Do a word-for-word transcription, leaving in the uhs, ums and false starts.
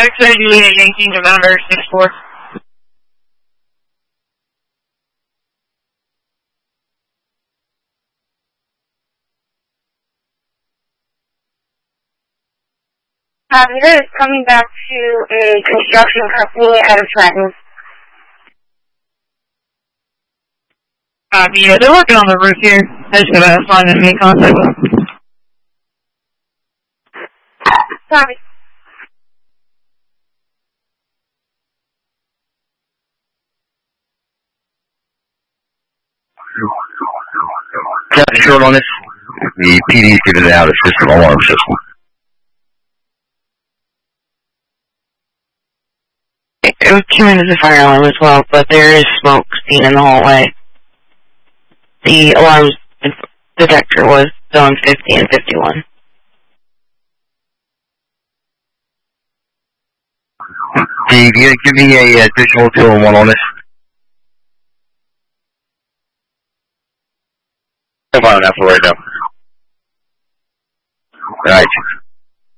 X-ray Juliet Yankee November six four. Passenger is coming back to a construction company out of Trenton. Uh, yeah, they're working on the roof here. I just gotta find them and make contact with them. Sorry. Captain Short on this. The P D's giving it out a system alarm system. It was came in as a fire alarm as well, but there is smoke seen in the hallway. The alarm detector was zone fifty and fifty-one. Steve, you gonna give me a additional two and one on this? I'm fine enough for right now. Alright.